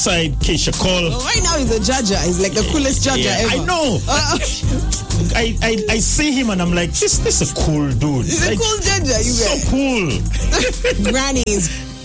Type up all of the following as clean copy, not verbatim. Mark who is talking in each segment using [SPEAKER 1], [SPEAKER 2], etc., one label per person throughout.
[SPEAKER 1] Side Keisha Cole.
[SPEAKER 2] Well, right now he's a judger. He's like the coolest judger ever.
[SPEAKER 1] I know. I see him and I'm like, this is a cool dude.
[SPEAKER 2] He's a cool judger. You
[SPEAKER 1] so cool.
[SPEAKER 2] Grannies.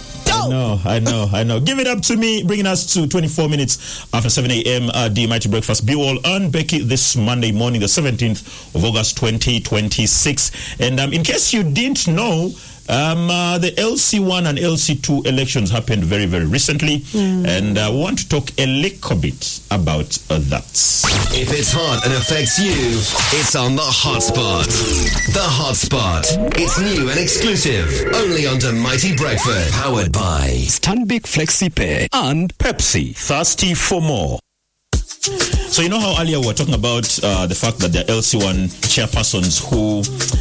[SPEAKER 1] I know. Give it up to me, bringing us to 24 minutes after 7 a.m. The Mighty Breakfast. Be all and Becky this Monday morning, the 17th of August 2026. And in case you didn't know, the LC1 and LC2 elections happened very, very recently, and we want to talk a little bit about that.
[SPEAKER 3] If it's hot and affects you, it's on the Hotspot. The Hotspot. It's new and exclusive, only on the Mighty Breakfast. Powered by
[SPEAKER 4] Stanbic FlexiPay and Pepsi.
[SPEAKER 1] Thirsty for more. So you know how earlier we were talking about the fact that there are LC1 chairpersons who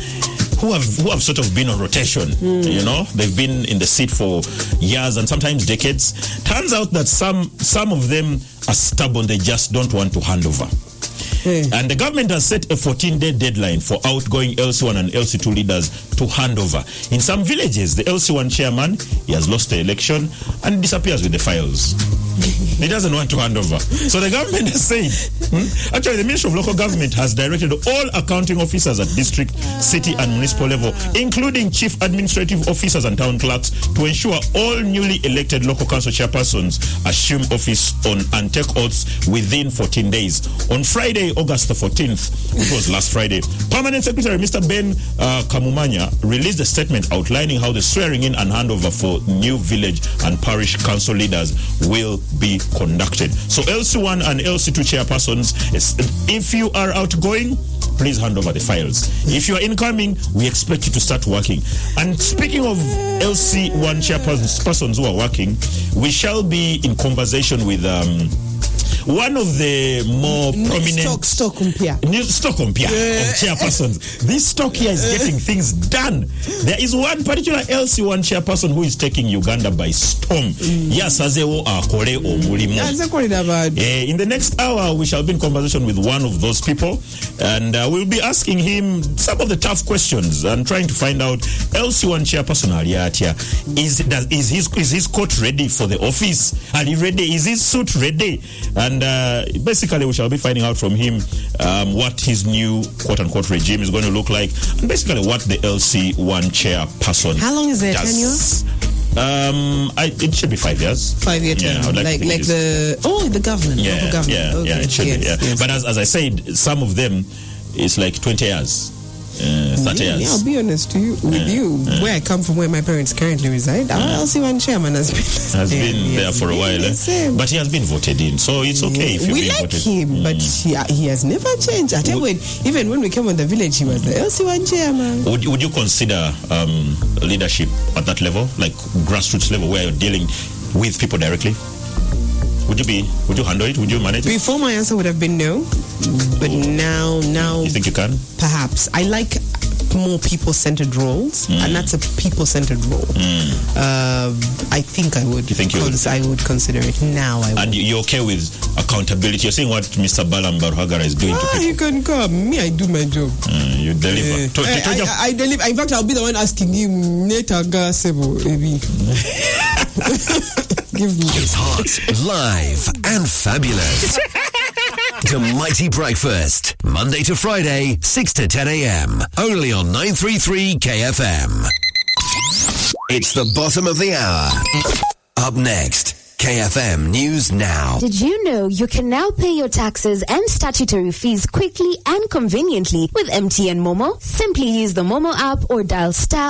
[SPEAKER 1] have sort of been on rotation. You know, they've been in the seat for years and sometimes decades. Turns out that some of them are stubborn. They just don't want to hand over. And the government has set a 14-day deadline for outgoing LC1 and LC2 leaders to hand over. In some villages, the LC1 chairman, he has lost the election and disappears with the files. He doesn't want to hand over. So the government has said, actually the Ministry of Local Government has directed all accounting officers at district, city and municipal level, including chief administrative officers and town clerks, to ensure all newly elected local council chairpersons assume office and take oaths within 14 days. On Friday, August the 14th, which was last Friday, Permanent Secretary Mr. Ben Kamumanya released a statement outlining how the swearing in and handover for new village and parish council leaders will be conducted. So LC1 and LC2 chairpersons, if you are outgoing, please hand over the files. If you are incoming, we expect you to start working. And speaking of LC1 chairpersons who are working, we shall be in conversation with one of the more prominent Stockholmpia of chairpersons. This stock here is getting things done. There is one particular LC1 chairperson who is taking Uganda by storm. Yes, in the next hour, we shall be in conversation with one of those people, and we'll be asking him some of the tough questions and trying to find out LC1 chairperson is his coat ready for the office? Are he ready? Is his suit ready? And basically we shall be finding out from him what his new quote-unquote regime is going to look like, and basically what the LC1 chairperson
[SPEAKER 2] How long is their tenure?
[SPEAKER 1] It should be 5 years.
[SPEAKER 2] 5 year tenure.
[SPEAKER 1] Yeah,
[SPEAKER 2] like the government.
[SPEAKER 1] Yeah,
[SPEAKER 2] local government.
[SPEAKER 1] yeah, it should be. Yeah.
[SPEAKER 2] Yes.
[SPEAKER 1] But as I said, some of them it's like 20 years. 30 years.
[SPEAKER 2] Yeah, I'll be honest with you. Where I come from, where my parents currently reside, our LC1 chairman has
[SPEAKER 1] been there for a while. But he has been voted in, so it's okay if you
[SPEAKER 2] we like him, but he has never changed. I tell you, even when we came on the village, he was the LC1 chairman.
[SPEAKER 1] Would you consider leadership at that level, like grassroots level, where you're dealing with people directly? Would you handle it? Would you manage it?
[SPEAKER 2] Before, my answer would have been no, but now you
[SPEAKER 1] think you can?
[SPEAKER 2] Perhaps. I like more people-centered roles, and that's a people-centered role. I think I would.
[SPEAKER 1] You think you would?
[SPEAKER 2] I would consider it now.
[SPEAKER 1] And you're okay with accountability? You're saying what Mr. Balam Baruhagara is doing to people?
[SPEAKER 2] You can come. Me, I do my job.
[SPEAKER 1] You deliver.
[SPEAKER 2] I deliver. In fact, I'll be the one asking him, Netaga Sebo, maybe. Give me.
[SPEAKER 3] It's hot, live, and fabulous. The Mighty Breakfast, Monday to Friday, 6 to 10 a.m. Only on 933 KFM. It's the bottom of the hour. Up next, KFM News Now.
[SPEAKER 5] Did you know you can now pay your taxes and statutory fees quickly and conveniently with MTN Momo? Simply use the Momo app or dial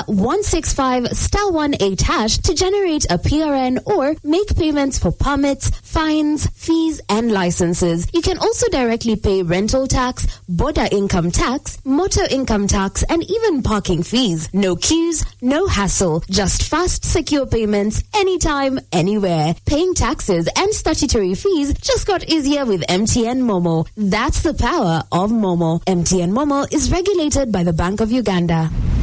[SPEAKER 5] *165*18# to generate a PRN or make payments for permits, fines, fees, and licenses. You can also directly pay rental tax, border income tax, motor income tax, and even parking fees. No queues, no hassle, just fast, secure payments anytime, anywhere. Paying taxes and statutory fees just got easier with MTN Momo. That's the power of Momo. MTN Momo is regulated by the Bank of Uganda.